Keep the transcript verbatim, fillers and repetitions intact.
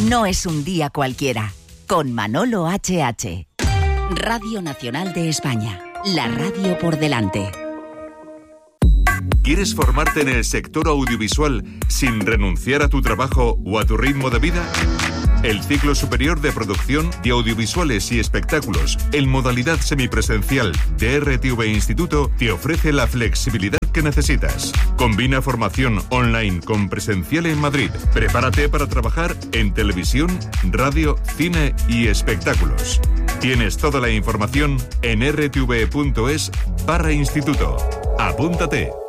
No es un día cualquiera. Con Manolo H H. Radio Nacional de España. La radio por delante. ¿Quieres formarte en el sector audiovisual sin renunciar a tu trabajo o a tu ritmo de vida? El ciclo superior de producción de audiovisuales y espectáculos en modalidad semipresencial de R T V Instituto te ofrece la flexibilidad que necesitas. Combina formación online con presencial en Madrid. Prepárate para trabajar en televisión, radio, cine y espectáculos. Tienes toda la información en r t v punto es barra instituto. Apúntate.